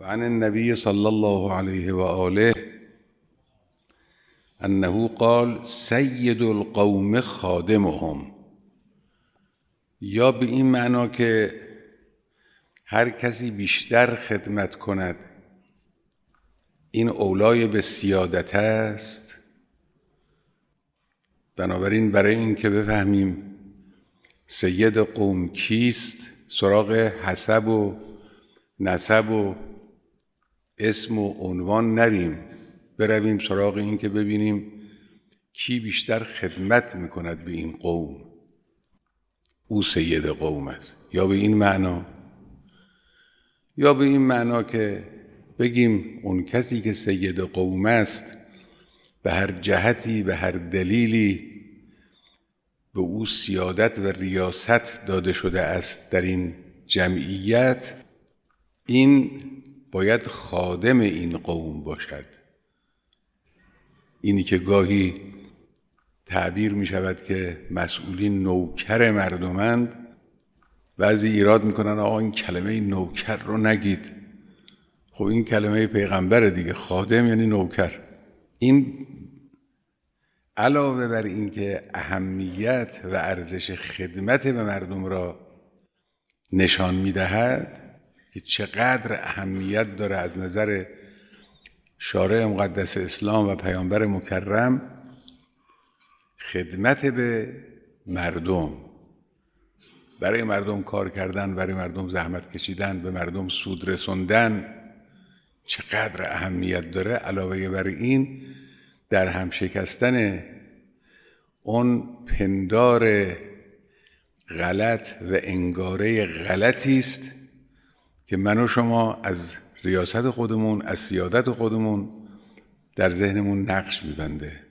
وعن النبي صلى الله عليه وآله أنه قال سید القوم خادمهم، یا به این معنا که هر کسی بیشتر خدمت کند این اولای به سیادت است. بنابراین برای این که بفهمیم سید قوم کیست سراغ حسب و نسب و اسم و عنوان نریم، برویم سراغ این که ببینیم کی بیشتر خدمت میکند به این قوم، او سید قوم است. یا به این معنا یا به این معنا که بگیم اون کسی که سید قوم است به هر جهتی به هر دلیلی به او سیادت و ریاست داده شده است در این جمعیت، این باید خادم این قوم باشد. اینی که گاهی تعبیر می شود که مسئولین نوکر مردمند، بعضی ایراد میکنن آقا این کلمه نوکر رو نگید. خب این کلمه پیغمبر دیگه، خادم یعنی نوکر. این علاوه بر این که اهمیت و ارزش خدمت به مردم را نشان میدهد که چقدر اهمیت داره از نظر شارع مقدس اسلام و پیامبر مکرم خدمت به مردم، برای مردم کار کردن، برای مردم زحمت کشیدن، به مردم سود رسوندن چقدر اهمیت داره. علاوه بر این در هم شکستن اون پندار غلط و انگاره غلطی است که من و شما از ریاست خودمون، از سیادت خودمون در ذهنمون نقش میبنده.